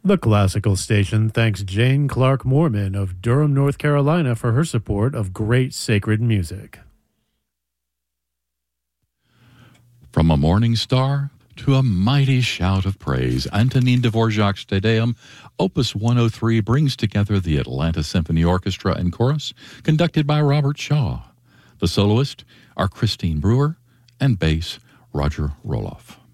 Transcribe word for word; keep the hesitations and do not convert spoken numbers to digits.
The Classical Station thanks Jane Clark Mormon of Durham, North Carolina for her support of great sacred music. From a morning star to a mighty shout of praise, Antonin Dvorak's Te Deum, Opus one oh three, brings together the Atlanta Symphony Orchestra and Chorus, conducted by Robert Shaw. The soloists are Christine Brewer and bass Roger Roloff.